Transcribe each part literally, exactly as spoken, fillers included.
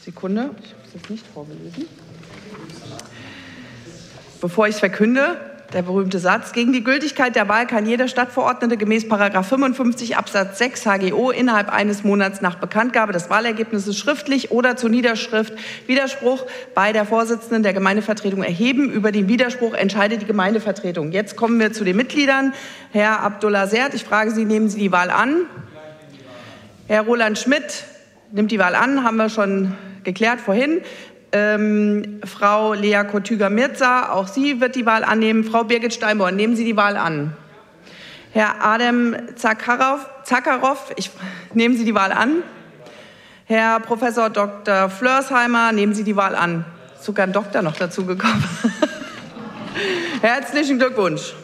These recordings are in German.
Sekunde, ich habe es jetzt nicht vorgelesen. Bevor ich es verkünde, der berühmte Satz: Gegen die Gültigkeit der Wahl kann jeder Stadtverordnete gemäß Paragraph fünfundfünfzig Absatz sechs H G O innerhalb eines Monats nach Bekanntgabe des Wahlergebnisses schriftlich oder zur Niederschrift Widerspruch bei der Vorsitzenden der Gemeindevertretung erheben. Über den Widerspruch entscheidet die Gemeindevertretung. Jetzt kommen wir zu den Mitgliedern. Herr Abdullah Sert, ich frage Sie, nehmen Sie die Wahl an? Herr Roland Schmidt nimmt die Wahl an, haben wir schon geklärt vorhin. Ähm, Frau Lea Kotüger-Mirza, auch sie wird die Wahl annehmen. Frau Birgit Steinborn, nehmen Sie die Wahl an. Herr Adem Zakharov, Zakharov ich, nehmen Sie die Wahl an. Herr Professor Doktor Flörsheimer, nehmen Sie die Wahl an. Ist sogar ein Doktor noch dazu gekommen. Herzlichen Glückwunsch.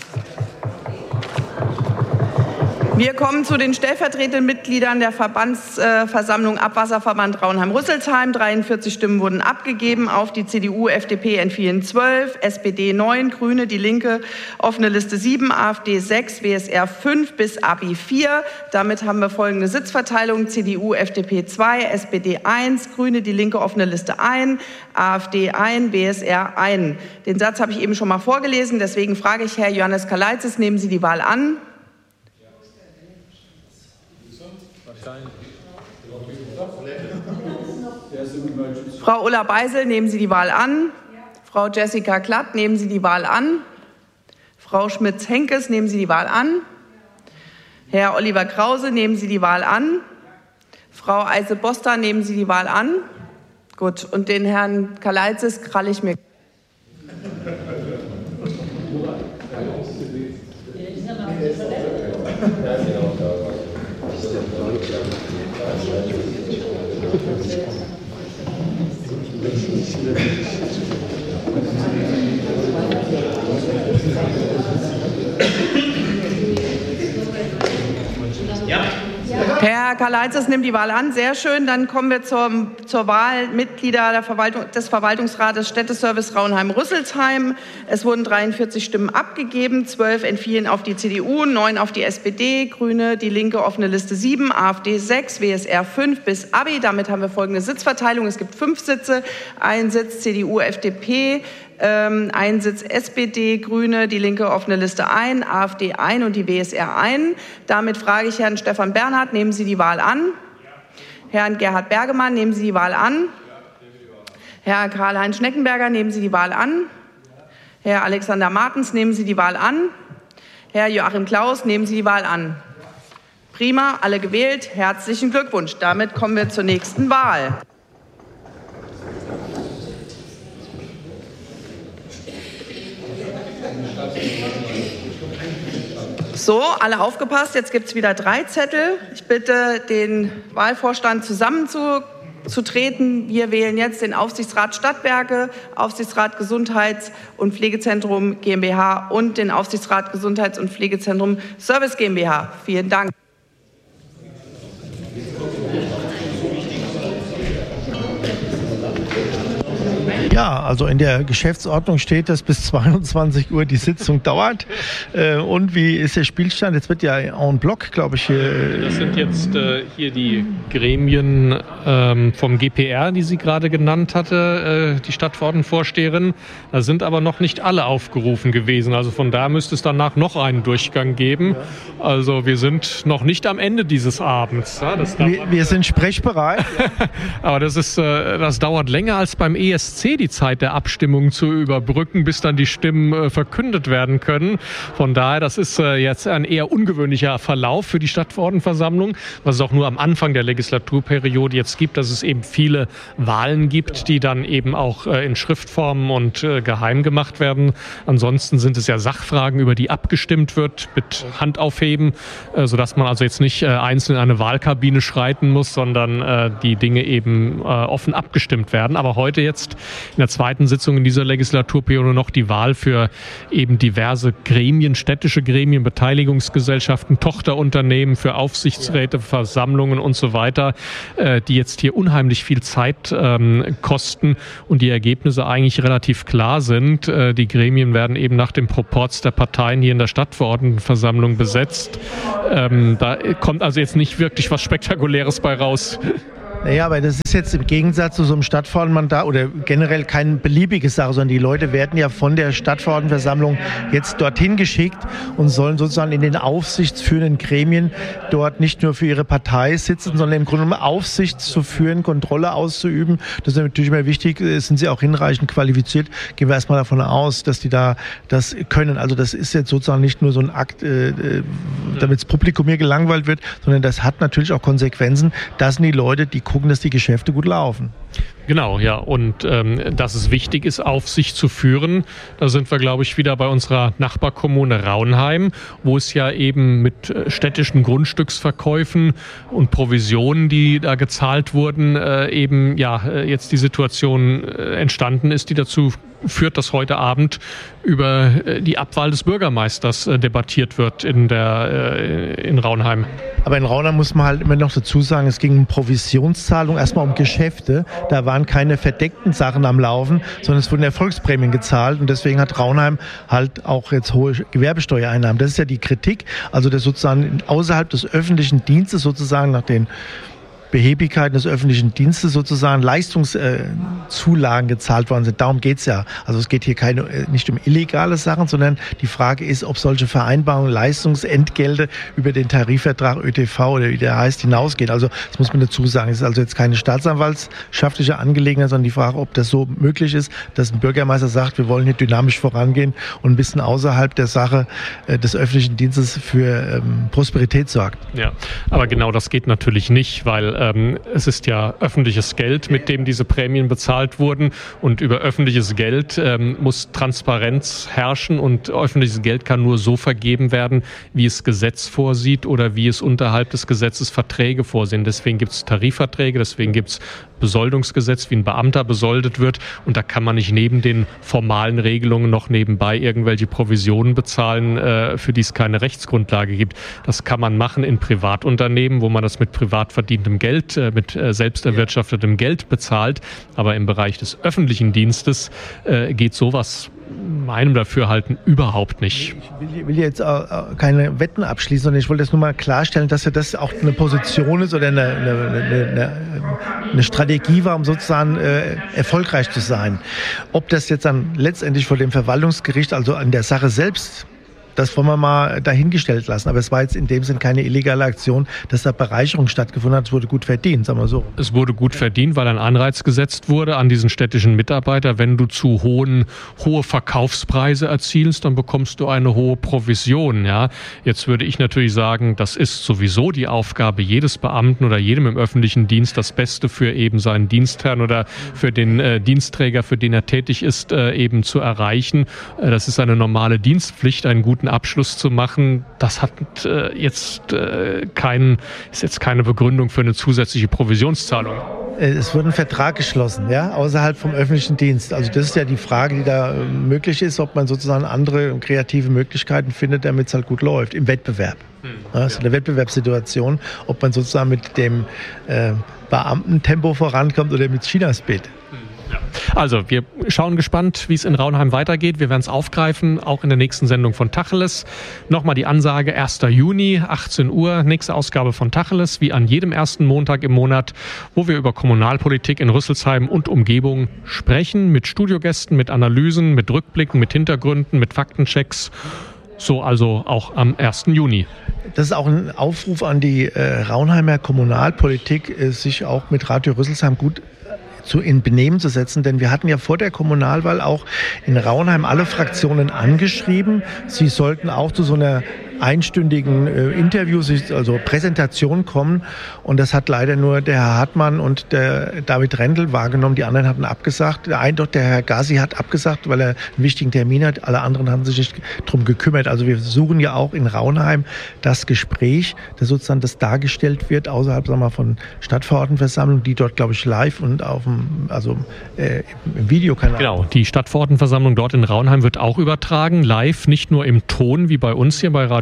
Wir kommen zu den stellvertretenden Mitgliedern der Verbandsversammlung Abwasserverband Raunheim-Rüsselsheim. dreiundvierzig Stimmen wurden abgegeben. Auf die C D U, F D P entfielen zwölf, S P D neun, Grüne, Die Linke, offene Liste sieben, AfD sechs, W S R fünf bis A B I vier. Damit haben wir folgende Sitzverteilung: C D U, F D P zwei, S P D eins, Grüne, Die Linke, offene Liste eins, AfD eins, W S R eins. Den Satz habe ich eben schon mal vorgelesen. Deswegen frage ich Herr Johannes Kalaitzis, nehmen Sie die Wahl an? Frau Ulla Beisel, nehmen Sie die Wahl an? Frau Jessica Klatt, nehmen Sie die Wahl an? Frau Schmitz-Henkes, nehmen Sie die Wahl an? Herr Oliver Krause, nehmen Sie die Wahl an? Frau Eise-Boster, nehmen Sie die Wahl an? Gut, und den Herrn Kalaitzis kralle ich mir. Ja. Herr Kalaitzis nimmt die Wahl an. Sehr schön. Dann kommen wir zur, zur Wahl Mitglieder der Verwaltung, des Verwaltungsrates Städteservice Raunheim-Rüsselsheim. Es wurden dreiundvierzig Stimmen abgegeben. zwölf entfielen auf die C D U, neun auf die S P D, Grüne, Die Linke, offene Liste sieben, AfD sechs, W S R fünf bis A B I. Damit haben wir folgende Sitzverteilung. Es gibt fünf Sitze, ein Sitz C D U, F D P, Ähm, ein Sitz S P D, Grüne, Die Linke, offene Liste eins, AfD eins und die W S R eins. Damit frage ich Herrn Stefan Bernhard, nehmen Sie die Wahl an? Ja. Herrn Gerhard Bergemann, nehmen Sie die Wahl an? Ja. Herr Karl-Heinz Schneckenberger, nehmen Sie die Wahl an? Ja. Herr Alexander Martens, nehmen Sie die Wahl an? Herr Joachim Klaus, nehmen Sie die Wahl an? Prima, alle gewählt. Herzlichen Glückwunsch. Damit kommen wir zur nächsten Wahl. So, alle aufgepasst, jetzt gibt es wieder drei Zettel. Ich bitte den Wahlvorstand zusammenzutreten. Wir wählen jetzt den Aufsichtsrat Stadtwerke, Aufsichtsrat Gesundheits- und Pflegezentrum GmbH und den Aufsichtsrat Gesundheits- und Pflegezentrum Service GmbH. Vielen Dank. Ja, also in der Geschäftsordnung steht, dass bis zweiundzwanzig Uhr die Sitzung dauert. Äh, und wie ist der Spielstand? Jetzt wird ja en bloc, glaube ich. Hier das sind jetzt äh, hier die Gremien ähm, vom G P R, die sie gerade genannt hatte, äh, die Stadtverordnetenvorsteherin. Da sind aber noch nicht alle aufgerufen gewesen. Also von da müsste es danach noch einen Durchgang geben. Also wir sind noch nicht am Ende dieses Abends. Ja, das wir, wir sind sprechbereit. Aber das ist, äh, das dauert länger als beim E S C, die Zeit der Abstimmung zu überbrücken, bis dann die Stimmen äh, verkündet werden können. Von daher, das ist äh, jetzt ein eher ungewöhnlicher Verlauf für die Stadtverordnetenversammlung, was es auch nur am Anfang der Legislaturperiode jetzt gibt, dass es eben viele Wahlen gibt, die dann eben auch äh, in Schriftform und äh, geheim gemacht werden. Ansonsten sind es ja Sachfragen, über die abgestimmt wird, mit Handaufheben, äh, sodass man also jetzt nicht äh, einzeln in eine Wahlkabine schreiten muss, sondern äh, die Dinge eben äh, offen abgestimmt werden. Aber heute jetzt in der zweiten Sitzung in dieser Legislaturperiode noch die Wahl für eben diverse Gremien, städtische Gremien, Beteiligungsgesellschaften, Tochterunternehmen, für Aufsichtsräte, Versammlungen und so weiter, äh, die jetzt hier unheimlich viel Zeit ähm, kosten und die Ergebnisse eigentlich relativ klar sind. Äh, die Gremien werden eben nach dem Proporz der Parteien hier in der Stadtverordnetenversammlung besetzt. Ähm, da kommt also jetzt nicht wirklich was Spektakuläres bei raus. Naja, aber das ist jetzt im Gegensatz zu so einem Stadtverordnetenmandat oder generell keine beliebige Sache, sondern die Leute werden ja von der Stadtverordnetenversammlung jetzt dorthin geschickt und sollen sozusagen in den aufsichtsführenden Gremien dort nicht nur für ihre Partei sitzen, sondern im Grunde genommen Aufsicht zu führen, Kontrolle auszuüben. Das ist natürlich immer wichtig. Sind sie auch hinreichend qualifiziert? Gehen wir erstmal davon aus, dass die da das können. Also das ist jetzt sozusagen nicht nur so ein Akt, äh, damit das Publikum hier gelangweilt wird, sondern das hat natürlich auch Konsequenzen. Das sind die Leute, die gucken, dass die Geschäfte gut laufen. Genau, ja. Und ähm, dass es wichtig ist, Aufsicht zu führen, da sind wir, glaube ich, wieder bei unserer Nachbarkommune Raunheim, wo es ja eben mit äh, städtischen Grundstücksverkäufen und Provisionen, die da gezahlt wurden, äh, eben ja äh, jetzt die Situation äh, entstanden ist, die dazu führt, dass heute Abend über äh, die Abwahl des Bürgermeisters äh, debattiert wird in der äh, in Raunheim. Aber in Raunheim muss man halt immer noch dazu sagen, es ging um Provisionszahlung, erstmal um Geschäfte. Da waren keine verdeckten Sachen am Laufen, sondern es wurden Erfolgsprämien gezahlt und deswegen hat Raunheim halt auch jetzt hohe Gewerbesteuereinnahmen. Das ist ja die Kritik, also das sozusagen außerhalb des öffentlichen Dienstes sozusagen nach den Behebigkeiten des öffentlichen Dienstes sozusagen Leistungszulagen gezahlt worden sind. Darum geht's ja. Also es geht hier keine, nicht um illegale Sachen, sondern die Frage ist, ob solche Vereinbarungen, Leistungsentgelte über den Tarifvertrag Ö T V oder wie der heißt, hinausgehen. Also das muss man dazu sagen. Es ist also jetzt keine staatsanwaltschaftliche Angelegenheit, sondern die Frage, ob das so möglich ist, dass ein Bürgermeister sagt, wir wollen hier dynamisch vorangehen und ein bisschen außerhalb der Sache äh, des öffentlichen Dienstes für ähm, Prosperität sorgt. Ja, aber genau das geht natürlich nicht, weil ähm, es ist ja öffentliches Geld, mit dem diese Prämien bezahlt wurden, und über öffentliches Geld ähm, muss Transparenz herrschen, und öffentliches Geld kann nur so vergeben werden, wie es Gesetz vorsieht oder wie es unterhalb des Gesetzes Verträge vorsehen. Deswegen gibt es Tarifverträge, deswegen gibt es Besoldungsgesetz, wie ein Beamter besoldet wird, und da kann man nicht neben den formalen Regelungen noch nebenbei irgendwelche Provisionen bezahlen, äh, für die es keine Rechtsgrundlage gibt. Das kann man machen in Privatunternehmen, wo man das mit privat verdientem Geld, äh, mit äh, selbst erwirtschaftetem Geld bezahlt, aber im Bereich des öffentlichen Dienstes äh, geht sowas meinem Dafürhalten überhaupt nicht. Ich will, will jetzt äh, keine Wetten abschließen, sondern ich wollte das nur mal klarstellen, dass ja das auch eine Position ist oder eine, eine, eine, eine Strategie war, um sozusagen äh, erfolgreich zu sein. Ob das jetzt dann letztendlich vor dem Verwaltungsgericht, also an der Sache selbst, das wollen wir mal dahingestellt lassen. Aber es war jetzt in dem Sinn keine illegale Aktion, dass da Bereicherung stattgefunden hat. Es wurde gut verdient, sagen wir so. Es wurde gut verdient, weil ein Anreiz gesetzt wurde an diesen städtischen Mitarbeiter. Wenn du zu hohen, hohe Verkaufspreise erzielst, dann bekommst du eine hohe Provision. Ja, jetzt würde ich natürlich sagen, das ist sowieso die Aufgabe jedes Beamten oder jedem im öffentlichen Dienst, das Beste für eben seinen Dienstherrn oder für den äh, Dienstträger, für den er tätig ist, äh, eben zu erreichen. Äh, das ist eine normale Dienstpflicht, einen guten Abschluss zu machen. Das hat äh, jetzt äh, kein, ist jetzt keine Begründung für eine zusätzliche Provisionszahlung. Es wurde ein Vertrag geschlossen, ja, außerhalb vom öffentlichen Dienst. Also das ist ja die Frage, die da äh, möglich ist, ob man sozusagen andere kreative Möglichkeiten findet, damit es halt gut läuft, im Wettbewerb. Hm, ja, das ist eine Wettbewerbssituation, ob man sozusagen mit dem äh, Beamtentempo vorankommt oder mit China-Speed. Also, wir schauen gespannt, wie es in Raunheim weitergeht. Wir werden es aufgreifen, auch in der nächsten Sendung von Tacheles. Nochmal die Ansage, erster Juni, achtzehn Uhr, nächste Ausgabe von Tacheles, wie an jedem ersten Montag im Monat, wo wir über Kommunalpolitik in Rüsselsheim und Umgebung sprechen, mit Studiogästen, mit Analysen, mit Rückblicken, mit Hintergründen, mit Faktenchecks. So also auch am ersten Juni. Das ist auch ein Aufruf an die äh, Raunheimer Kommunalpolitik, äh, sich auch mit Radio Rüsselsheim gut zu in Benehmen zu setzen, denn wir hatten ja vor der Kommunalwahl auch in Raunheim alle Fraktionen angeschrieben. Sie sollten auch zu so einer einstündigen äh, Interviews, also Präsentation kommen, und das hat leider nur der Herr Hartmann und der David Rendel wahrgenommen. Die anderen hatten abgesagt. Der eine, doch der Herr Gazi hat abgesagt, weil er einen wichtigen Termin hat. Alle anderen haben sich nicht drum gekümmert. Also wir suchen ja auch in Raunheim das Gespräch, das sozusagen das dargestellt wird, außerhalb, sagen wir mal, von Stadtverordnetenversammlungen, die dort, glaube ich, live und auf dem, also äh, im Videokanal. Genau, die Stadtverordnetenversammlung dort in Raunheim wird auch übertragen, live, nicht nur im Ton wie bei uns hier bei Radio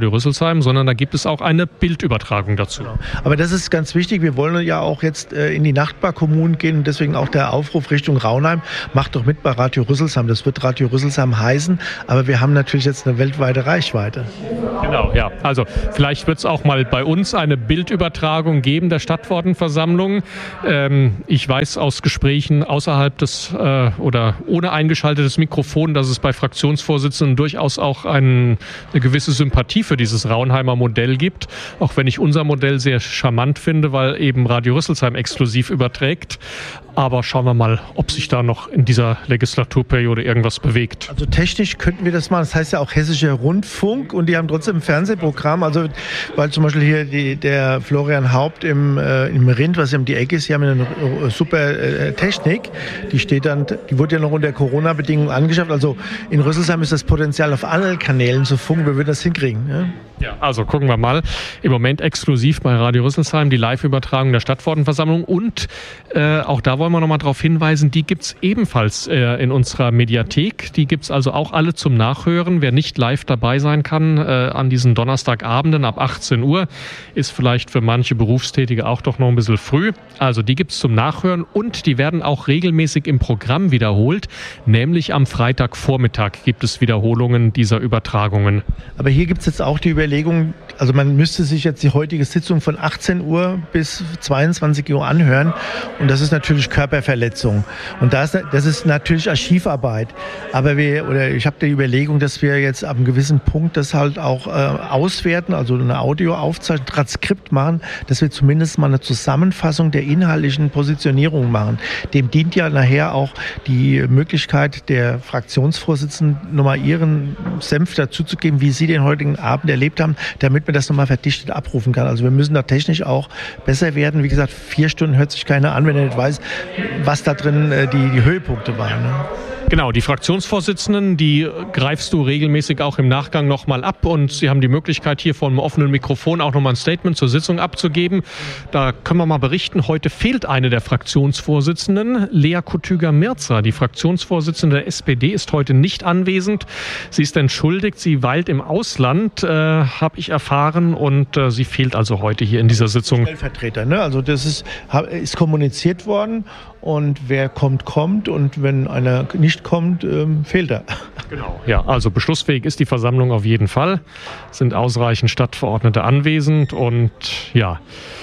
Radio Rüsselsheim, sondern da gibt es auch eine Bildübertragung dazu. Genau. Aber das ist ganz wichtig. Wir wollen ja auch jetzt äh, in die Nachbarkommunen gehen und deswegen auch der Aufruf Richtung Raunheim. Macht doch mit bei Radio Rüsselsheim. Das wird Radio Rüsselsheim heißen, aber wir haben natürlich jetzt eine weltweite Reichweite. Genau, ja. Also vielleicht wird es auch mal bei uns eine Bildübertragung geben der Stadtverordnetenversammlung. Ähm, ich weiß aus Gesprächen außerhalb des äh, oder ohne eingeschaltetes Mikrofon, dass es bei Fraktionsvorsitzenden durchaus auch ein, eine gewisse Sympathie für dieses Raunheimer Modell gibt, auch wenn ich unser Modell sehr charmant finde, weil eben Radio Rüsselsheim exklusiv überträgt. Aber schauen wir mal, ob sich da noch in dieser Legislaturperiode irgendwas bewegt. Also technisch könnten wir das machen. Das heißt ja auch Hessischer Rundfunk und die haben trotzdem ein Fernsehprogramm. Also weil zum Beispiel hier die, der Florian Haupt im, äh, im Rind, was ja um die Ecke ist, die haben eine super äh, Technik. Die steht dann, die wurde ja noch unter Corona-Bedingungen angeschafft. Also in Rüsselsheim ist das Potenzial auf allen Kanälen zu funken. Wir würden das hinkriegen. Ja? Ja, also gucken wir mal. Im Moment exklusiv bei Radio Rüsselsheim die Live-Übertragung der Stadtverordnetenversammlung und äh, auch da wollen wir noch mal darauf hinweisen, die gibt es ebenfalls äh, in unserer Mediathek. Die gibt es also auch alle zum Nachhören. Wer nicht live dabei sein kann äh, an diesen Donnerstagabenden ab achtzehn Uhr, ist vielleicht für manche Berufstätige auch doch noch ein bisschen früh. Also die gibt es zum Nachhören und die werden auch regelmäßig im Programm wiederholt, nämlich am Freitagvormittag gibt es Wiederholungen dieser Übertragungen. Aber hier gibt es jetzt auch die Überlegung, also man müsste sich jetzt die heutige Sitzung von achtzehn Uhr bis zweiundzwanzig Uhr anhören und das ist natürlich Körperverletzung und das, das ist natürlich Archivarbeit. Aber wir, oder ich habe die Überlegung, dass wir jetzt ab einem gewissen Punkt das halt auch äh, auswerten, also eine Audioaufzeichnung, Transkript machen, dass wir zumindest mal eine Zusammenfassung der inhaltlichen Positionierung machen. Dem dient ja nachher auch die Möglichkeit der Fraktionsvorsitzenden, nochmal ihren Senf dazuzugeben, wie sie den heutigen Abend erlebt haben, damit man das nochmal verdichtet abrufen kann. Also wir müssen da technisch auch besser werden. Wie gesagt, vier Stunden hört sich keiner an, wenn er nicht weiß, was da drin äh, die, die Höhepunkte waren. Ne? Genau, die Fraktionsvorsitzenden, die greifst du regelmäßig auch im Nachgang nochmal ab und sie haben die Möglichkeit, hier vor einem offenen Mikrofon auch nochmal ein Statement zur Sitzung abzugeben. Da können wir mal berichten, heute fehlt eine der Fraktionsvorsitzenden, Lea Kutüger-Mirza. Die Fraktionsvorsitzende der S P D ist heute nicht anwesend. Sie ist entschuldigt, sie weilt im Ausland, äh, habe ich erfahren und äh, sie fehlt also heute hier in dieser Sitzung. Stellvertreter, ne? Also das ist, ist kommuniziert worden und wer kommt, kommt und wenn einer nicht kommt, ähm, fehlt er. Genau, ja, also beschlussfähig ist die Versammlung auf jeden Fall, sind ausreichend Stadtverordnete anwesend und ja,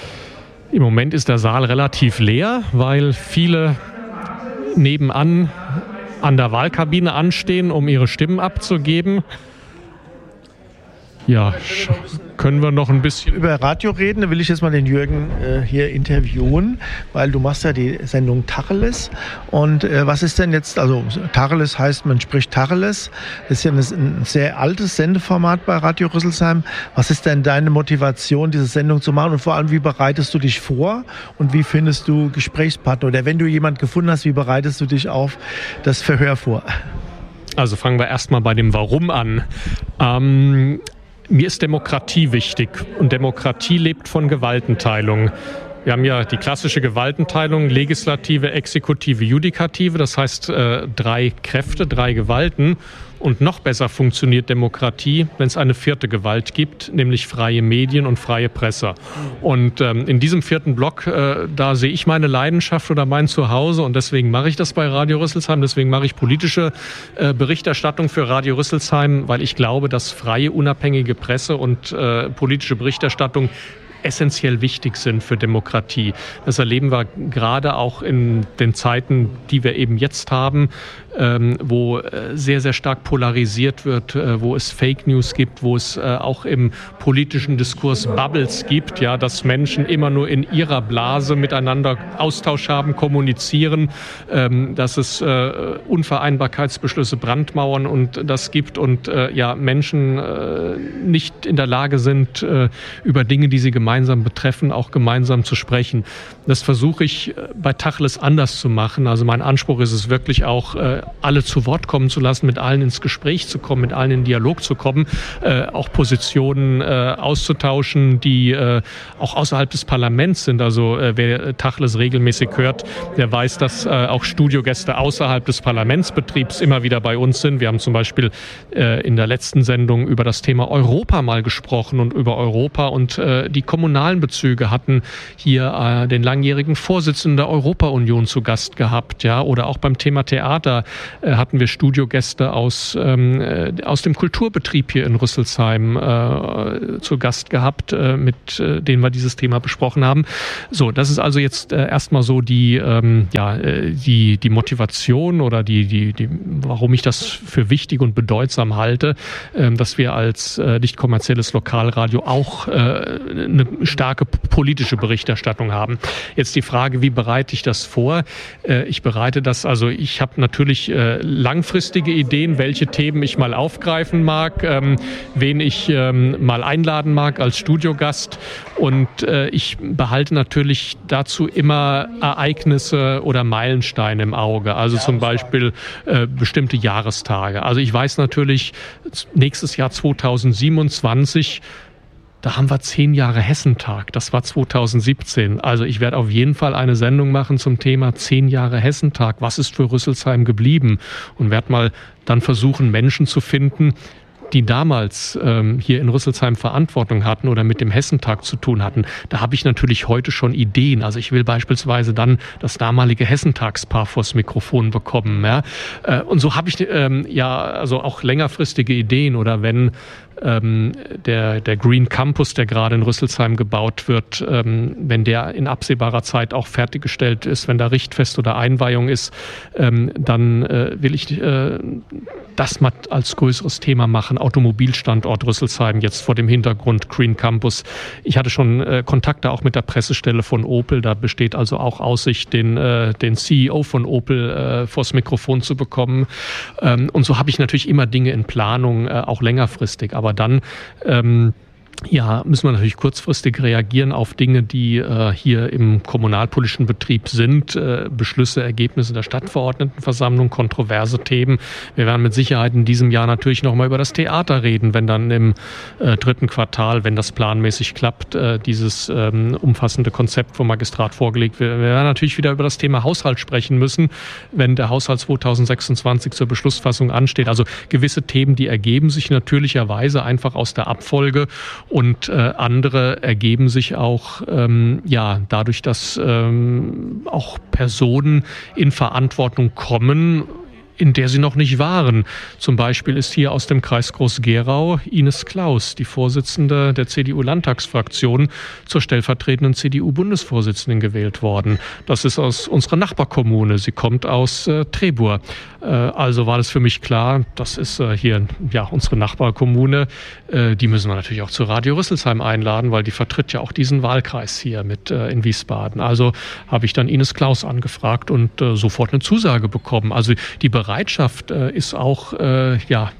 im Moment ist der Saal relativ leer, weil viele nebenan an der Wahlkabine anstehen, um ihre Stimmen abzugeben. Ja, können wir noch ein bisschen über Radio reden? Da will ich jetzt mal den Jürgen äh, hier interviewen, weil du machst ja die Sendung Tacheles. Und äh, was ist denn jetzt, also Tacheles heißt, man spricht Tacheles. Das ist ja ein, ein sehr altes Sendeformat bei Radio Rüsselsheim. Was ist denn deine Motivation, diese Sendung zu machen? Und vor allem, wie bereitest du dich vor? Und wie findest du Gesprächspartner? Oder wenn du jemanden gefunden hast, wie bereitest du dich auf das Verhör vor? Also fangen wir erstmal bei dem Warum an. Ähm, Mir ist Demokratie wichtig und Demokratie lebt von Gewaltenteilung. Wir haben ja die klassische Gewaltenteilung, Legislative, Exekutive, Judikative, das heißt äh, drei Kräfte, drei Gewalten. Und noch besser funktioniert Demokratie, wenn es eine vierte Gewalt gibt, nämlich freie Medien und freie Presse. Und ähm, in diesem vierten Block, äh, da sehe ich meine Leidenschaft oder mein Zuhause und deswegen mache ich das bei Radio Rüsselsheim. Deswegen mache ich politische äh, Berichterstattung für Radio Rüsselsheim, weil ich glaube, dass freie, unabhängige Presse und äh, politische Berichterstattung essentiell wichtig sind für Demokratie. Das erleben wir gerade auch in den Zeiten, die wir eben jetzt haben, ähm, wo äh, sehr, sehr stark polarisiert wird, äh, wo es Fake News gibt, wo es äh, auch im politischen Diskurs Bubbles gibt, ja, dass Menschen immer nur in ihrer Blase miteinander Austausch haben, kommunizieren, ähm, dass es äh, Unvereinbarkeitsbeschlüsse, Brandmauern und das gibt und äh, ja, Menschen äh, nicht in der Lage sind, äh, über Dinge, die sie gemeinsam gemeinsam betreffen, auch gemeinsam zu sprechen. Das versuche ich bei Tacheles anders zu machen. Also mein Anspruch ist es wirklich auch, alle zu Wort kommen zu lassen, mit allen ins Gespräch zu kommen, mit allen in Dialog zu kommen, auch Positionen auszutauschen, die auch außerhalb des Parlaments sind. Also wer Tacheles regelmäßig hört, der weiß, dass auch Studiogäste außerhalb des Parlamentsbetriebs immer wieder bei uns sind. Wir haben zum Beispiel in der letzten Sendung über das Thema Europa mal gesprochen und über Europa und äh, die kommunalen Bezüge, hatten hier äh, den langjährigen Vorsitzenden der Europa-Union zu Gast gehabt, ja, oder auch beim Thema Theater äh, hatten wir Studiogäste aus, ähm, äh, aus dem Kulturbetrieb hier in Rüsselsheim äh, zu Gast gehabt, äh, mit äh, denen wir dieses Thema besprochen haben. So, das ist also jetzt äh, erstmal so die, ähm, ja, äh, die, die Motivation oder die, die, die, warum ich das für wichtig und bedeutsam halte, äh, dass wir als äh, nicht kommerzielles Lokalradio auch äh, eine starke politische Berichterstattung haben. Jetzt die Frage, wie bereite ich das vor? Äh, ich bereite das, also ich habe natürlich äh, langfristige Ideen, welche Themen ich mal aufgreifen mag, ähm, wen ich ähm, mal einladen mag als Studiogast, und äh, ich behalte natürlich dazu immer Ereignisse oder Meilensteine im Auge, also zum Beispiel äh, bestimmte Jahrestage. Also ich weiß natürlich, nächstes Jahr zweitausendsiebenundzwanzig, da haben wir zehn Jahre Hessentag. Das war zweitausendsiebzehn. Also ich werde auf jeden Fall eine Sendung machen zum Thema zehn Jahre Hessentag. Was ist für Rüsselsheim geblieben? Und werde mal dann versuchen, Menschen zu finden, die damals ähm, hier in Rüsselsheim Verantwortung hatten oder mit dem Hessentag zu tun hatten. Da habe ich natürlich heute schon Ideen. Also ich will beispielsweise dann das damalige Hessentagspaar vors Mikrofon bekommen. Ja? Äh, und so habe ich ähm, ja also auch längerfristige Ideen. Oder wenn ähm, der, der Green Campus, der gerade in Rüsselsheim gebaut wird, ähm, wenn der in absehbarer Zeit auch fertiggestellt ist, wenn da Richtfest oder Einweihung ist, ähm, dann äh, will ich äh, das mal als größeres Thema machen. Automobilstandort Rüsselsheim, jetzt vor dem Hintergrund Green Campus. Ich hatte schon äh, Kontakte auch mit der Pressestelle von Opel. Da besteht also auch Aussicht, den, äh, den C E O von Opel äh, vors Mikrofon zu bekommen. Ähm, und so habe ich natürlich immer Dinge in Planung, äh, auch längerfristig. Aber dann ähm, ja, müssen wir natürlich kurzfristig reagieren auf Dinge, die äh, hier im kommunalpolitischen Betrieb sind. Äh, Beschlüsse, Ergebnisse der Stadtverordnetenversammlung, kontroverse Themen. Wir werden mit Sicherheit in diesem Jahr natürlich nochmal über das Theater reden, wenn dann im äh, dritten Quartal, wenn das planmäßig klappt, äh, dieses ähm, umfassende Konzept vom Magistrat vorgelegt wird. Wir werden natürlich wieder über das Thema Haushalt sprechen müssen, wenn der Haushalt zweitausendsechsundzwanzig zur Beschlussfassung ansteht. Also gewisse Themen, die ergeben sich natürlicherweise einfach aus der Abfolge. Und äh, andere ergeben sich auch ähm, ja dadurch, dass ähm, auch Personen in Verantwortung kommen, in der sie noch nicht waren. Zum Beispiel ist hier aus dem Kreis Groß-Gerau Ines Klaus, die Vorsitzende der C D U-Landtagsfraktion, zur stellvertretenden C D U-Bundesvorsitzenden gewählt worden. Das ist aus unserer Nachbarkommune. Sie kommt aus äh, Trebur. Äh, also war das für mich klar, das ist äh, hier ja unsere Nachbarkommune. Äh, die müssen wir natürlich auch zu Radio Rüsselsheim einladen, weil die vertritt ja auch diesen Wahlkreis hier mit äh, in Wiesbaden. Also habe ich dann Ines Klaus angefragt und äh, sofort eine Zusage bekommen. Also die Bereitschaft äh, ist auch äh, ja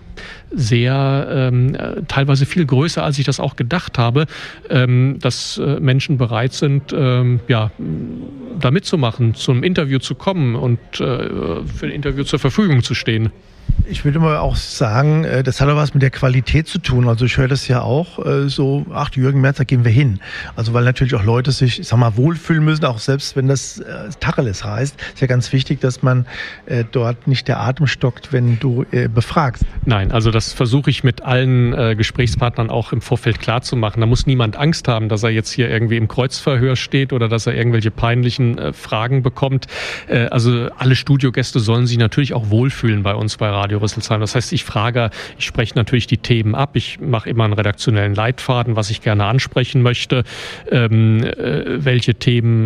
sehr ähm, teilweise viel größer, als ich das auch gedacht habe, ähm, dass äh, Menschen bereit sind, ähm, ja, da mitzumachen, zum Interview zu kommen und äh, für ein Interview zur Verfügung zu stehen. Ich würde mal auch sagen, das hat auch was mit der Qualität zu tun. Also ich höre das ja auch so, ach, Jürgen Merz, da gehen wir hin. Also weil natürlich auch Leute sich, ich sag mal, wohlfühlen müssen, auch selbst wenn das äh, Tacheles heißt. Ist ja ganz wichtig, dass man äh, dort nicht der Atem stockt, wenn du äh, befragst. Nein, also das versuche ich mit allen äh, Gesprächspartnern auch im Vorfeld klar zu machen. Da muss niemand Angst haben, dass er jetzt hier irgendwie im Kreuzverhör steht oder dass er irgendwelche peinlichen äh, Fragen bekommt. Äh, also alle Studiogäste sollen sich natürlich auch wohlfühlen bei uns bei Radio Rüsselsheim. Das heißt, ich frage, ich spreche natürlich die Themen ab. Ich mache immer einen redaktionellen Leitfaden, was ich gerne ansprechen möchte, ähm, äh, welche Themen,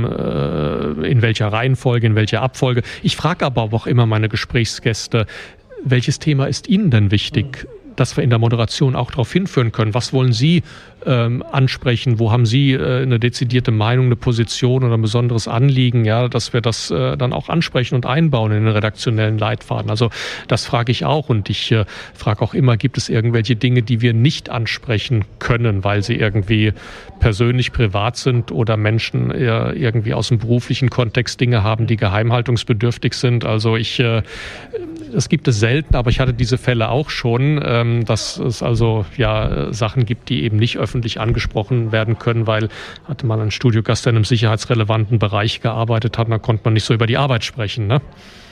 äh, in welcher Reihenfolge, in welcher Abfolge. Ich frage aber auch immer meine Gesprächsgäste, welches Thema ist Ihnen denn wichtig? dass wir in der Moderation auch darauf hinführen können, was wollen Sie ähm, ansprechen, wo haben Sie äh, eine dezidierte Meinung, eine Position oder ein besonderes Anliegen, ja, dass wir das äh, dann auch ansprechen und einbauen in den redaktionellen Leitfaden. Also das frage ich auch und ich äh, frage auch immer, gibt es irgendwelche Dinge, die wir nicht ansprechen können, weil sie irgendwie persönlich, privat sind oder Menschen äh, irgendwie aus dem beruflichen Kontext Dinge haben, die geheimhaltungsbedürftig sind. Also ich, äh, das gibt es selten, aber ich hatte diese Fälle auch schon, ähm, dass es also ja Sachen gibt, die eben nicht öffentlich angesprochen werden können, weil hatte mal ein Studiogast, der in einem sicherheitsrelevanten Bereich gearbeitet hat, da konnte man nicht so über die Arbeit sprechen, ne?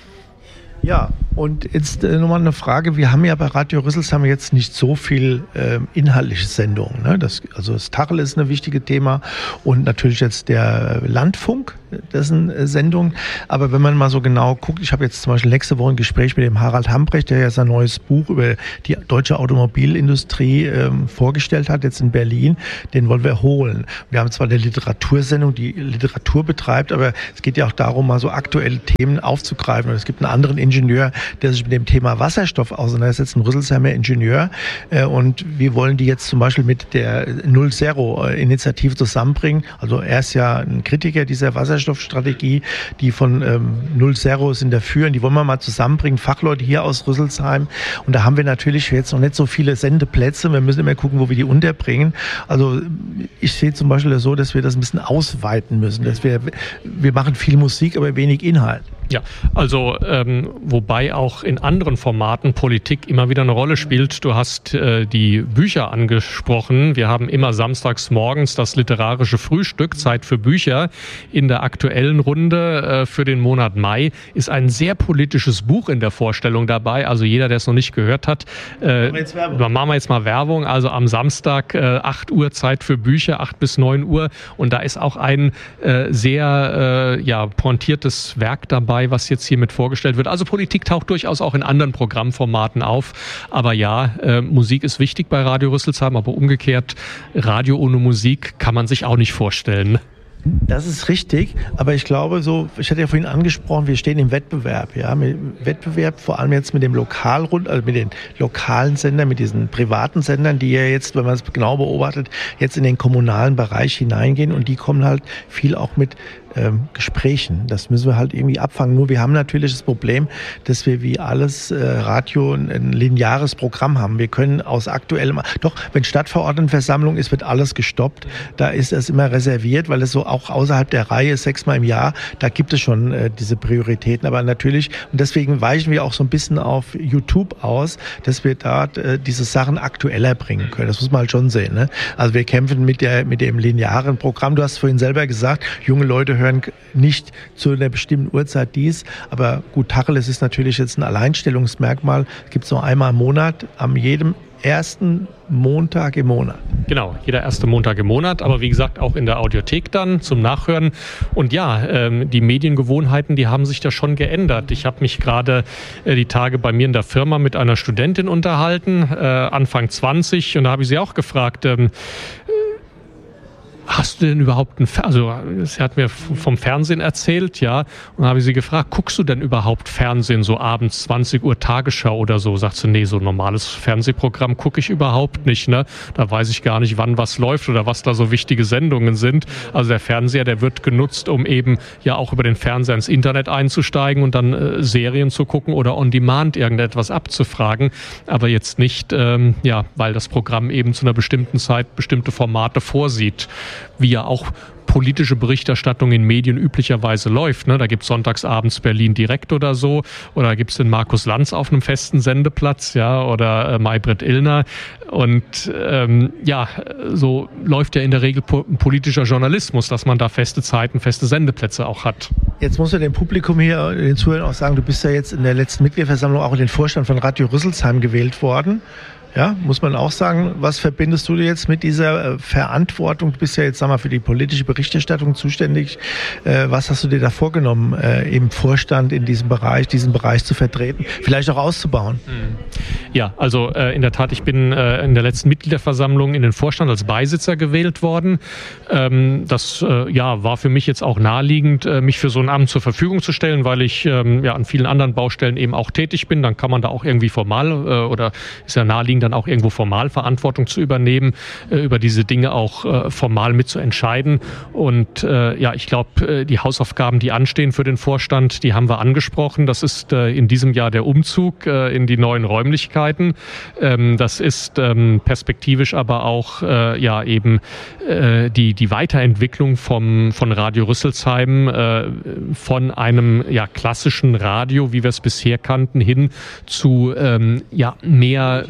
Ja, und jetzt äh, nochmal eine Frage. Wir haben ja bei Radio Rüsselsheim jetzt nicht so viel äh, inhaltliche Sendungen. Ne? Das, also das Tachel ist ein wichtiges Thema und natürlich jetzt der Landfunk, dessen äh, Sendung. Aber wenn man mal so genau guckt, ich habe jetzt zum Beispiel nächste Woche ein Gespräch mit dem Harald Hambrecht, der ja sein neues Buch über die deutsche Automobilindustrie äh, vorgestellt hat, jetzt in Berlin. Den wollen wir holen. Wir haben zwar eine Literatursendung, die Literatur betreibt, aber es geht ja auch darum, mal so aktuelle Themen aufzugreifen. Und es gibt einen anderen Ingenieur, der sich mit dem Thema Wasserstoff auseinandersetzt, ein Rüsselsheimer Ingenieur. Und wir wollen die jetzt zum Beispiel mit der Null-Zero-Initiative zusammenbringen. Also er ist ja ein Kritiker dieser Wasserstoffstrategie, die von ähm, Null-Zero sind dafür. Und die wollen wir mal zusammenbringen, Fachleute hier aus Rüsselsheim. Und da haben wir natürlich jetzt noch nicht so viele Sendeplätze. Wir müssen immer gucken, wo wir die unterbringen. Also ich sehe zum Beispiel so, dass wir das ein bisschen ausweiten müssen. Dass wir, wir machen viel Musik, aber wenig Inhalt. Ja, also ähm, wobei auch in anderen Formaten Politik immer wieder eine Rolle spielt. Du hast äh, die Bücher angesprochen. Wir haben immer samstags morgens das literarische Frühstück, Zeit für Bücher. In der aktuellen Runde äh, für den Monat Mai ist ein sehr politisches Buch in der Vorstellung dabei. Also jeder, der es noch nicht gehört hat, äh, machen wir jetzt mal Werbung. Also am Samstag äh, acht Uhr Zeit für Bücher, acht bis neun Uhr. Und da ist auch ein äh, sehr äh, ja, pointiertes Werk dabei, was jetzt hiermit vorgestellt wird. Also Politik taucht durchaus auch in anderen Programmformaten auf. Aber ja, äh, Musik ist wichtig bei Radio Rüsselsheim, aber umgekehrt, Radio ohne Musik kann man sich auch nicht vorstellen. Das ist richtig, aber ich glaube so, ich hatte ja vorhin angesprochen, wir stehen im Wettbewerb, ja, mit Wettbewerb vor allem jetzt mit dem Lokalrund, also mit den lokalen Sendern, mit diesen privaten Sendern, die ja jetzt, wenn man es genau beobachtet, jetzt in den kommunalen Bereich hineingehen und die kommen halt viel auch mit ähm, Gesprächen. Das müssen wir halt irgendwie abfangen. Nur wir haben natürlich das Problem, dass wir wie alles äh, Radio ein, ein lineares Programm haben. Wir können aus aktuellem, doch, wenn Stadtverordnetenversammlung ist, wird alles gestoppt. Da ist es immer reserviert, weil es so auch außerhalb der Reihe sechsmal im Jahr, da gibt es schon äh, diese Prioritäten. Aber natürlich, und deswegen weichen wir auch so ein bisschen auf YouTube aus, dass wir dort äh, diese Sachen aktueller bringen können. Das muss man halt schon sehen. Ne? Also wir kämpfen mit der mit dem linearen Programm. Du hast vorhin selber gesagt, junge Leute hören nicht zu einer bestimmten Uhrzeit dies. Aber gut, Tacheles ist natürlich jetzt ein Alleinstellungsmerkmal. Es gibt so einmal im Monat, am jedem ersten Montag im Monat. Genau, jeder erste Montag im Monat, aber wie gesagt auch in der Audiothek dann zum Nachhören. Und ja, ähm, die Mediengewohnheiten, die haben sich da schon geändert. Ich habe mich gerade äh, die Tage bei mir in der Firma mit einer Studentin unterhalten, äh, Anfang zwanzig, und da habe ich sie auch gefragt, ähm, hast du denn überhaupt ein Fernsehen? Also, sie hat mir vom Fernsehen erzählt, ja. Und dann habe ich sie gefragt, guckst du denn überhaupt Fernsehen, so abends zwanzig Uhr Tagesschau oder so? Sagt sie, nee, so ein normales Fernsehprogramm gucke ich überhaupt nicht, ne? Da weiß ich gar nicht, wann was läuft oder was da so wichtige Sendungen sind. Also der Fernseher, der wird genutzt, um eben ja auch über den Fernseher ins Internet einzusteigen und dann äh, Serien zu gucken oder on demand irgendetwas abzufragen. Aber jetzt nicht, ähm, ja, weil das Programm eben zu einer bestimmten Zeit bestimmte Formate vorsieht, wie ja auch politische Berichterstattung in Medien üblicherweise läuft. Ne? Da gibt es sonntagsabends Berlin direkt oder so, oder da gibt es den Markus Lanz auf einem festen Sendeplatz, ja, oder äh, Maybrit Illner. Und ähm, ja, so läuft ja in der Regel po- politischer Journalismus, dass man da feste Zeiten, feste Sendeplätze auch hat. Jetzt muss ja dem Publikum hier, den Zuhörern auch sagen, du bist ja jetzt in der letzten Mitgliederversammlung auch in den Vorstand von Radio Rüsselsheim gewählt worden. Ja, muss man auch sagen, was verbindest du dir jetzt mit dieser äh, Verantwortung? Du bist ja jetzt, sag mal, für die politische Berichterstattung zuständig. Äh, was hast du dir da vorgenommen, äh, im Vorstand in diesem Bereich, diesen Bereich zu vertreten, vielleicht auch auszubauen? Ja, also äh, in der Tat, ich bin äh, in der letzten Mitgliederversammlung in den Vorstand als Beisitzer gewählt worden. Ähm, das äh, ja, war für mich jetzt auch naheliegend, äh, mich für so ein Amt zur Verfügung zu stellen, weil ich ähm, ja an vielen anderen Baustellen eben auch tätig bin. Dann kann man da auch irgendwie formal äh, oder ist ja naheliegend, dann auch irgendwo formal Verantwortung zu übernehmen, äh, über diese Dinge auch äh, formal mitzuentscheiden. Und äh, ja, ich glaube, äh, die Hausaufgaben, die anstehen für den Vorstand, die haben wir angesprochen. Das ist äh, in diesem Jahr der Umzug äh, in die neuen Räumlichkeiten. Ähm, das ist ähm, perspektivisch aber auch äh, ja eben äh, die, die Weiterentwicklung vom, von Radio Rüsselsheim, äh, von einem ja, klassischen Radio, wie wir es bisher kannten, hin zu ähm, ja, mehr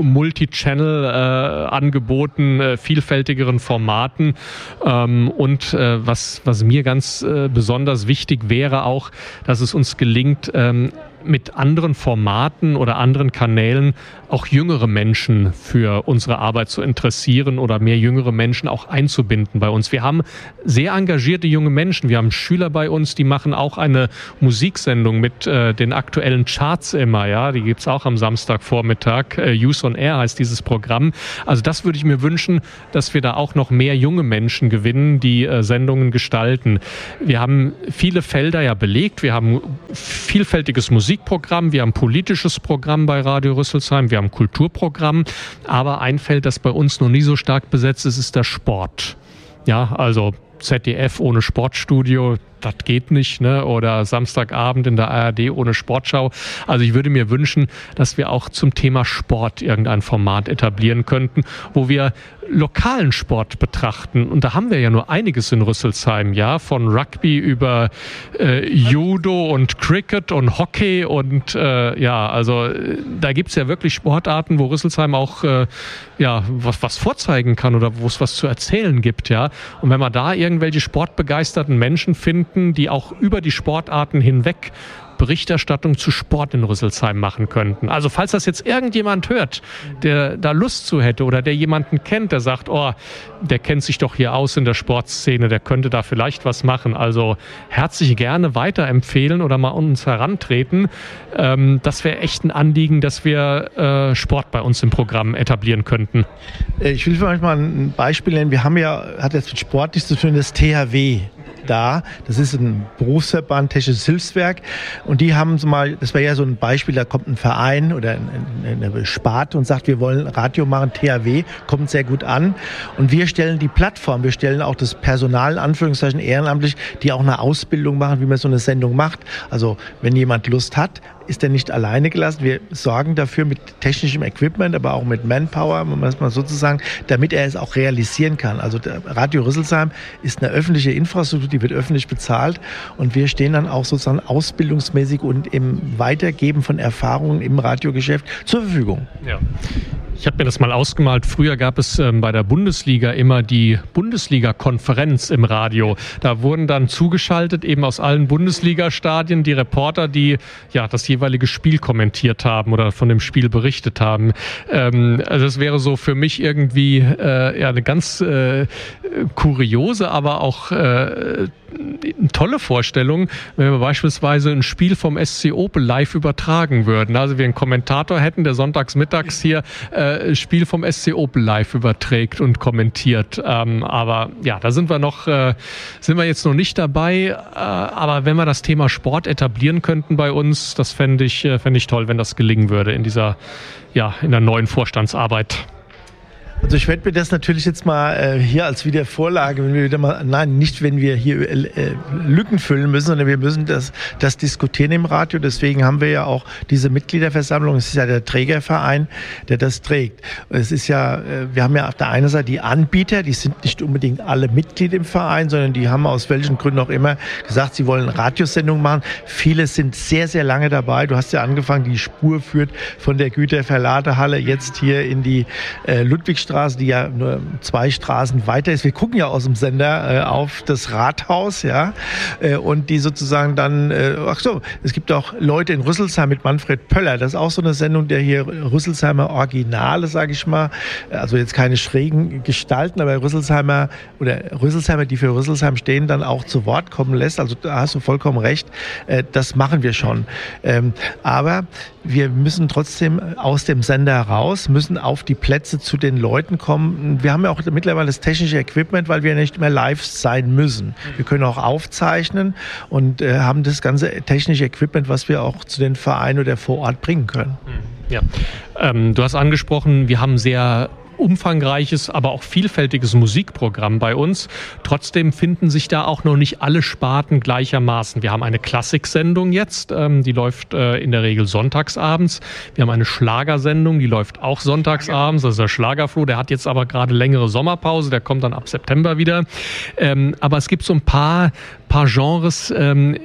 Multi-Channel-Angeboten, äh, äh, vielfältigeren Formaten. Ähm, und äh, was, was mir ganz äh, besonders wichtig wäre auch, dass es uns gelingt, ähm, mit anderen Formaten oder anderen Kanälen auch jüngere Menschen für unsere Arbeit zu interessieren oder mehr jüngere Menschen auch einzubinden bei uns. Wir haben sehr engagierte junge Menschen. Wir haben Schüler bei uns, die machen auch eine Musiksendung mit äh, den aktuellen Charts immer. Ja, die gibt's auch am Samstagvormittag. Äh, Youth on Air heißt dieses Programm. Also das würde ich mir wünschen, dass wir da auch noch mehr junge Menschen gewinnen, die äh, Sendungen gestalten. Wir haben viele Felder ja belegt. Wir haben vielfältiges Musikprogramm, wir haben politisches Programm bei Radio Rüsselsheim, wir haben Kulturprogramm, aber ein Feld, das bei uns noch nie so stark besetzt ist, ist der Sport. Ja, also Z D F ohne Sportstudio, das geht nicht, ne? Oder Samstagabend in der A R D ohne Sportschau. Also ich würde mir wünschen, dass wir auch zum Thema Sport irgendein Format etablieren könnten, wo wir lokalen Sport betrachten. Und da haben wir ja nur einiges in Rüsselsheim, ja, von Rugby über äh, Judo und Cricket und Hockey und äh, ja, also äh, da gibt's ja wirklich Sportarten, wo Rüsselsheim auch äh, ja was, was vorzeigen kann oder wo es was zu erzählen gibt, ja. Und wenn wir da irgendwelche sportbegeisterten Menschen finden, die auch über die Sportarten hinweg Berichterstattung zu Sport in Rüsselsheim machen könnten. Also falls das jetzt irgendjemand hört, der da Lust zu hätte oder der jemanden kennt, der sagt, oh, der kennt sich doch hier aus in der Sportszene, der könnte da vielleicht was machen. Also herzlich gerne weiterempfehlen oder mal an uns herantreten. Ähm, das wäre echt ein Anliegen, dass wir äh, Sport bei uns im Programm etablieren könnten. Ich will vielleicht mal ein Beispiel nennen. Wir haben ja, hat jetzt mit Sport nichts zu tun, das T H W. Da, das ist ein Berufsverband, Technisches Hilfswerk, und die haben so mal, das wäre ja so ein Beispiel, da kommt ein Verein oder eine Sparte und sagt, wir wollen Radio machen, T H W, kommt sehr gut an, und wir stellen die Plattform, wir stellen auch das Personal, in Anführungszeichen ehrenamtlich, die auch eine Ausbildung machen, wie man so eine Sendung macht. Also wenn jemand Lust hat, ist er nicht alleine gelassen. Wir sorgen dafür mit technischem Equipment, aber auch mit Manpower, muss man sozusagen, damit er es auch realisieren kann. Also der Radio Rüsselsheim ist eine öffentliche Infrastruktur, die wird öffentlich bezahlt, und wir stehen dann auch sozusagen ausbildungsmäßig und im Weitergeben von Erfahrungen im Radiogeschäft zur Verfügung. Ja. Ich habe mir das mal ausgemalt. Früher gab es ähm, bei der Bundesliga immer die Bundesliga-Konferenz im Radio. Da wurden dann zugeschaltet eben aus allen Bundesliga-Stadien die Reporter, die ja das jeweilige Spiel kommentiert haben oder von dem Spiel berichtet haben. Ähm, also das wäre so für mich irgendwie äh, ja eine ganz äh, kuriose, aber auch äh, eine tolle Vorstellung, wenn wir beispielsweise ein Spiel vom S C Opel live übertragen würden. Also wir einen Kommentator hätten, der sonntags mittags hier äh, Spiel vom S C Opel live überträgt und kommentiert. Ähm, aber ja, da sind wir noch, äh, sind wir jetzt noch nicht dabei. Äh, aber wenn wir das Thema Sport etablieren könnten bei uns, das fände ich, äh, fände ich toll, wenn das gelingen würde in dieser, ja, in der neuen Vorstandsarbeit. Also ich werde mir das natürlich jetzt mal äh, hier als wieder Vorlage, wenn wir wieder mal, nein, nicht wenn wir hier äh, Lücken füllen müssen, sondern wir müssen das, das diskutieren im Radio. Deswegen haben wir ja auch diese Mitgliederversammlung. Es ist ja der Trägerverein, der das trägt. Es ist ja, äh, wir haben ja auf der einen Seite die Anbieter, die sind nicht unbedingt alle Mitglied im Verein, sondern die haben aus welchen Gründen auch immer gesagt, sie wollen Radiosendungen machen. Viele sind sehr, sehr lange dabei. Du hast ja angefangen, die Spur führt von der Güterverladehalle jetzt hier in die äh, Ludwigstraße, die ja nur zwei Straßen weiter ist. Wir gucken ja aus dem Sender äh, auf das Rathaus, ja, äh, und die sozusagen dann, äh, ach so, es gibt auch Leute in Rüsselsheim mit Manfred Pöller. Das ist auch so eine Sendung, der hier Rüsselsheimer Originale, sage ich mal, also jetzt keine schrägen Gestalten, aber Rüsselsheimer oder Rüsselsheimer, die für Rüsselsheim stehen, dann auch zu Wort kommen lässt. Also da hast du vollkommen recht. Äh, das machen wir schon. Ähm, aber wir müssen trotzdem aus dem Sender raus, müssen auf die Plätze zu den Leuten kommen. Wir haben ja auch mittlerweile das technische Equipment, weil wir nicht mehr live sein müssen. Wir können auch aufzeichnen und äh, haben das ganze technische Equipment, was wir auch zu den Vereinen oder vor Ort bringen können. Ja, ähm, du hast angesprochen, wir haben sehr umfangreiches, aber auch vielfältiges Musikprogramm bei uns. Trotzdem finden sich da auch noch nicht alle Sparten gleichermaßen. Wir haben eine Klassiksendung jetzt, ähm, die läuft äh, in der Regel sonntagsabends. Wir haben eine Schlagersendung, die läuft auch sonntagsabends. Das ist der Schlagerfloh, der hat jetzt aber gerade längere Sommerpause, der kommt dann ab September wieder. Ähm, aber es gibt so ein paar, paar Genres, ähm,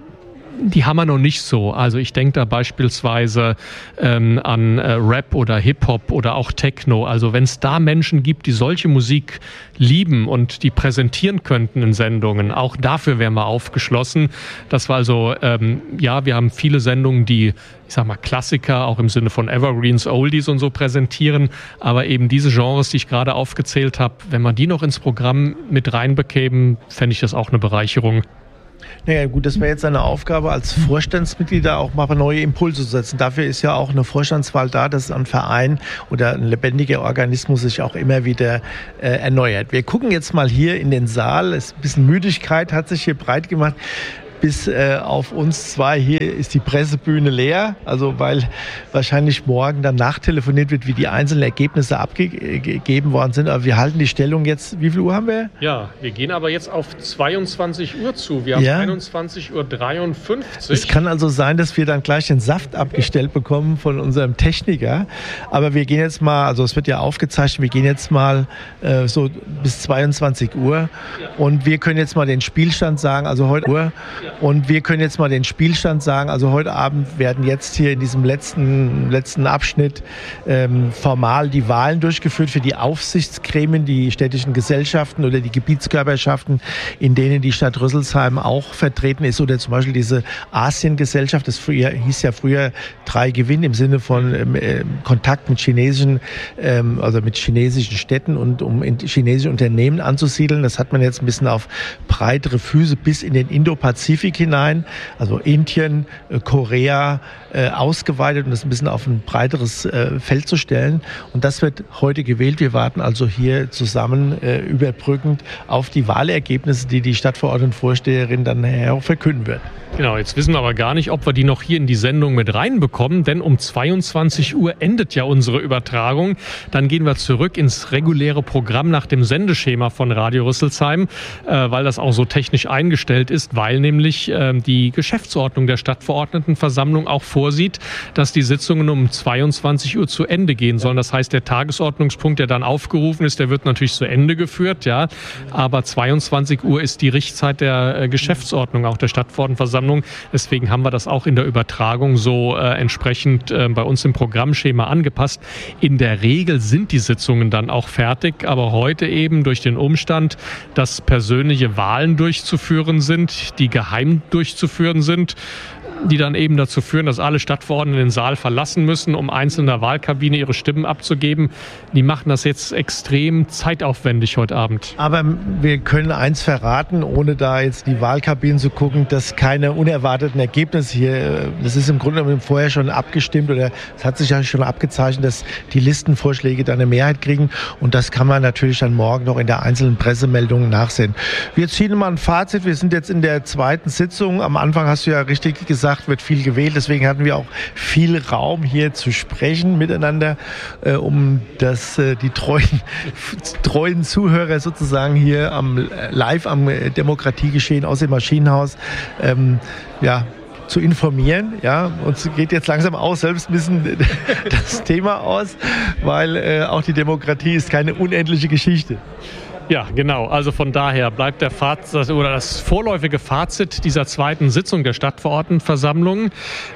die haben wir noch nicht so. Also ich denke da beispielsweise ähm, an äh, Rap oder Hip-Hop oder auch Techno. Also wenn es da Menschen gibt, die solche Musik lieben und die präsentieren könnten in Sendungen, auch dafür wären wir aufgeschlossen. Das war also, ähm, ja, wir haben viele Sendungen, die, ich sag mal, Klassiker, auch im Sinne von Evergreens, Oldies und so präsentieren. Aber eben diese Genres, die ich gerade aufgezählt habe, wenn wir die noch ins Programm mit reinbekämen, fände ich das auch eine Bereicherung. Naja gut, das wäre jetzt eine Aufgabe als Vorstandsmitglied, da auch mal neue Impulse zu setzen. Dafür ist ja auch eine Vorstandswahl da, dass ein Verein oder ein lebendiger Organismus sich auch immer wieder äh, erneuert. Wir gucken jetzt mal hier in den Saal. Es ist ein bisschen Müdigkeit hat sich hier breit gemacht. Bis äh, auf uns zwei hier ist die Pressebühne leer, also weil wahrscheinlich morgen dann nachtelefoniert wird, wie die einzelnen Ergebnisse abgegeben worden sind. Aber wir halten die Stellung jetzt, wie viel Uhr haben wir? Ja, wir gehen aber jetzt auf zweiundzwanzig Uhr zu. Wir haben ja. einundzwanzig Uhr dreiundfünfzig. Es kann also sein, dass wir dann gleich den Saft abgestellt bekommen von unserem Techniker. Aber wir gehen jetzt mal, also es wird ja aufgezeichnet, wir gehen jetzt mal äh, so bis zweiundzwanzig Uhr und wir können jetzt mal den Spielstand sagen, also heute Uhr. Und wir können jetzt mal den Spielstand sagen. Also heute Abend werden jetzt hier in diesem letzten, letzten Abschnitt ähm, formal die Wahlen durchgeführt für die Aufsichtsgremien, die städtischen Gesellschaften oder die Gebietskörperschaften, in denen die Stadt Rüsselsheim auch vertreten ist. Oder zum Beispiel diese Asiengesellschaft, das früher, hieß ja früher drei Gewinn im Sinne von ähm, Kontakt mit chinesischen, ähm, also mit chinesischen Städten und um in chinesische Unternehmen anzusiedeln. Das hat man jetzt ein bisschen auf breitere Füße bis in den Indo-Pazifik hinein, also Indien, Korea, äh, ausgeweitet und das ein bisschen auf ein breiteres äh, Feld zu stellen. Und das wird heute gewählt. Wir warten also hier zusammen äh, überbrückend auf die Wahlergebnisse, die die Stadtverordnetenvorsteherin dann nachher auch verkünden wird. Genau, jetzt wissen wir aber gar nicht, ob wir die noch hier in die Sendung mit reinbekommen, denn um zweiundzwanzig Uhr endet ja unsere Übertragung. Dann gehen wir zurück ins reguläre Programm nach dem Sendeschema von Radio Rüsselsheim, äh, weil das auch so technisch eingestellt ist, weil nämlich äh, die Geschäftsordnung der Stadtverordnetenversammlung auch vorsieht, dass die Sitzungen um zweiundzwanzig Uhr zu Ende gehen sollen. Das heißt, der Tagesordnungspunkt, der dann aufgerufen ist, der wird natürlich zu Ende geführt, ja, aber zweiundzwanzig Uhr ist die Richtzeit der äh, Geschäftsordnung auch der Stadtverordnetenversammlung. Deswegen haben wir das auch in der Übertragung so äh, entsprechend äh, bei uns im Programmschema angepasst. In der Regel sind die Sitzungen dann auch fertig, aber heute eben durch den Umstand, dass persönliche Wahlen durchzuführen sind, die geheim durchzuführen sind, die dann eben dazu führen, dass alle Stadtverordneten den Saal verlassen müssen, um einzeln in der Wahlkabine ihre Stimmen abzugeben. Die machen das jetzt extrem zeitaufwendig heute Abend. Aber wir können eins verraten, ohne da jetzt die Wahlkabinen zu gucken, dass keine unerwarteten Ergebnisse hier, das ist im Grunde genommen vorher schon abgestimmt oder es hat sich ja schon abgezeichnet, dass die Listenvorschläge dann eine Mehrheit kriegen und das kann man natürlich dann morgen noch in der einzelnen Pressemeldung nachsehen. Wir ziehen mal ein Fazit, wir sind jetzt in der zweiten Sitzung. Am Anfang hast du ja richtig gesagt, wird viel gewählt, deswegen hatten wir auch viel Raum hier zu sprechen miteinander, äh, um das, äh, die treuen, treuen Zuhörer sozusagen hier am, live am Demokratiegeschehen aus dem Maschinenhaus ähm, ja, zu informieren. Ja, uns geht jetzt langsam aus, selbst ein bisschen das Thema aus, weil äh, auch die Demokratie ist keine unendliche Geschichte. Ja, genau. Also von daher bleibt der Fazit oder das vorläufige Fazit dieser zweiten Sitzung der Stadtverordnetenversammlung.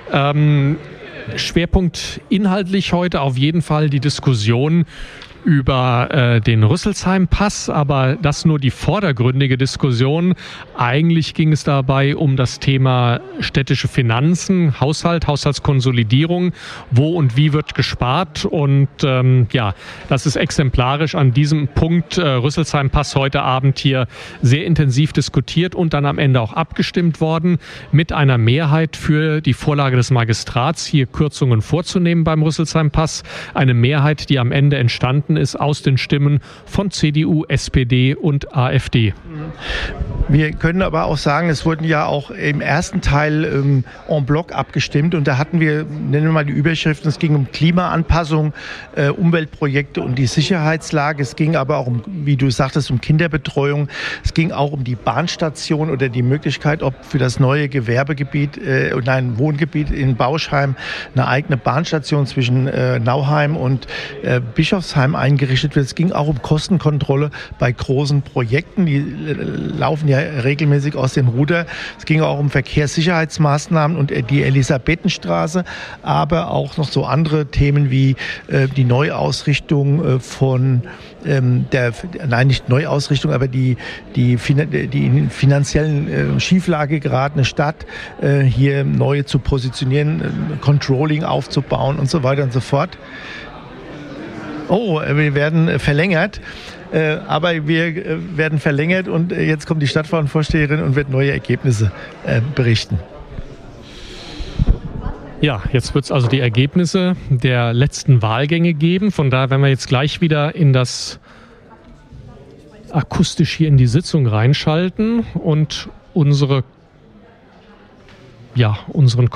Ähm, Schwerpunkt inhaltlich heute auf jeden Fall die Diskussion über äh, den Rüsselsheim-Pass, aber das nur die vordergründige Diskussion. Eigentlich ging es dabei um das Thema städtische Finanzen, Haushalt, Haushaltskonsolidierung, wo und wie wird gespart und ähm, ja, das ist exemplarisch an diesem Punkt äh, Rüsselsheim-Pass heute Abend hier sehr intensiv diskutiert und dann am Ende auch abgestimmt worden mit einer Mehrheit für die Vorlage des Magistrats, hier Kürzungen vorzunehmen beim Rüsselsheim-Pass. Eine Mehrheit, die am Ende entstanden entstanden ist aus den Stimmen von C D U, S P D und AfD. Wir können aber auch sagen, es wurden ja auch im ersten Teil ähm, en bloc abgestimmt und da hatten wir, nennen wir mal die Überschriften, es ging um Klimaanpassung, äh, Umweltprojekte und die Sicherheitslage. Es ging aber auch um, wie du sagtest, um Kinderbetreuung. Es ging auch um die Bahnstation oder die Möglichkeit, ob für das neue Gewerbegebiet äh, und ein Wohngebiet in Bauschheim eine eigene Bahnstation zwischen äh, Nauheim und äh, Bischofsheim eingerichtet wird. Es ging auch um Kostenkontrolle bei großen Projekten, die äh, laufen ja regelmäßig aus dem Ruder. Es ging auch um Verkehrssicherheitsmaßnahmen und die Elisabethenstraße, aber auch noch so andere Themen wie äh, die Neuausrichtung äh, von ähm, der, nein, nicht Neuausrichtung, aber die, die, die in finanziellen äh, Schieflage geratene Stadt äh, hier neu zu positionieren, äh, Controlling aufzubauen und so weiter und so fort. Oh, wir werden verlängert. Äh, aber wir äh, werden verlängert und äh, jetzt kommt die Stadtverwaltungsvorsteherin und wird neue Ergebnisse äh, berichten. Ja, jetzt wird es also die Ergebnisse der letzten Wahlgänge geben. Von daher werden wir jetzt gleich wieder in das akustisch hier in die Sitzung reinschalten und unsere, ja, unseren